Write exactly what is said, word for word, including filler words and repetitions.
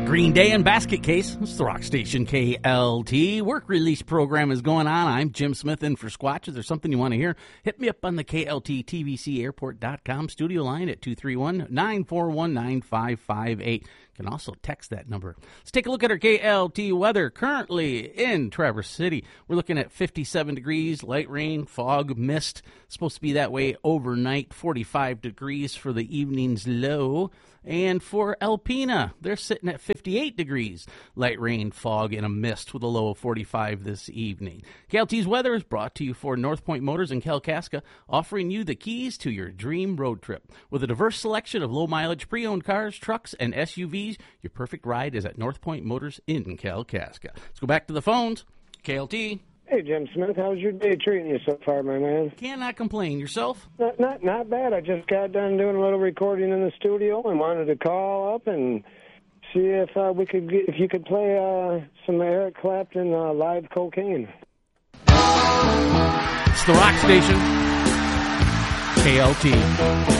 Green Day and Basket Case. It's the Rock Station K L T. Work release program is going on. I'm Jim Smith in for Squatch. Is there something you want to hear? Hit me up on the K L T T V C airport dot com studio line at two three one, nine four one, nine five five eight. You can also text that number. Let's take a look at our K L T weather. Currently in Traverse City, we're looking at fifty-seven degrees, light rain, fog, mist. Supposed to be that way overnight, forty-five degrees for the evening's low. And for Alpena, they're sitting at fifty-eight degrees, light rain, fog, and a mist with a low of forty-five this evening. K L T's weather is brought to you for North Point Motors in Kalkaska, offering you the keys to your dream road trip. With a diverse selection of low-mileage pre-owned cars, trucks, and S U Vs, your perfect ride is at North Point Motors in Kalkaska. Let's go back to the phones. K L T. Hey, Jim Smith, how's your day treating you so far, my man? Cannot complain. Yourself? Not, not, not bad. I just got done doing a little recording in the studio and wanted to call up and see if uh, we could, get, if you could play uh, some Eric Clapton uh, live cocaine. It's the Rock Station, K L T.